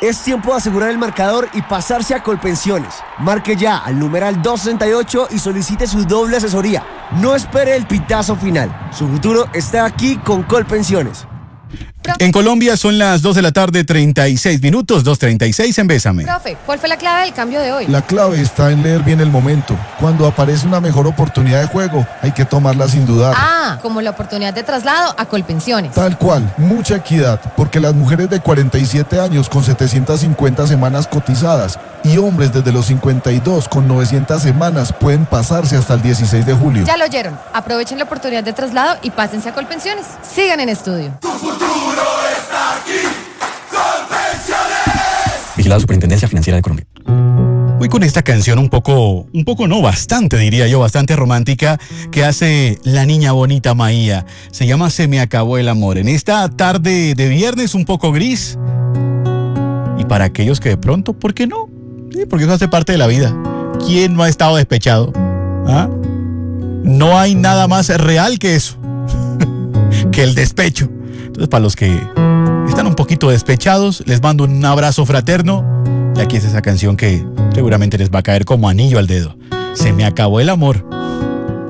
Es tiempo de asegurar el marcador y pasarse a Colpensiones. Marque ya al numeral 268 y solicite su doble asesoría. No espere el pitazo final. Su futuro está aquí con Colpensiones. En Colombia son las 2 de la tarde, 36 minutos, 2:36 en Bésame. Profe, ¿cuál fue la clave del cambio de hoy? La clave está en leer bien el momento. Cuando aparece una mejor oportunidad de juego, hay que tomarla sin dudar. Ah, como la oportunidad de traslado a Colpensiones. Tal cual, mucha equidad, porque las mujeres de 47 años con 750 semanas cotizadas y hombres desde los 52 con 900 semanas pueden pasarse hasta el 16 de julio. Ya lo oyeron. Aprovechen la oportunidad de traslado y pásense a Colpensiones. Sigan en estudio. Tu futuro está aquí. Colpensiones. Vigilado Superintendencia Financiera de Colombia. Voy con esta canción un poco no, bastante diría yo, bastante romántica, que hace la niña bonita Maía. Se llama Se me acabó el amor. En esta tarde de viernes un poco gris. Y para aquellos que de pronto, ¿por qué no? Sí, porque eso hace parte de la vida. ¿Quién no ha estado despechado? ¿Ah? No hay nada más real que eso, que el despecho. Entonces, para los que están un poquito despechados, les mando un abrazo fraterno. Y aquí es esa canción que seguramente les va a caer como anillo al dedo. Se me acabó el amor.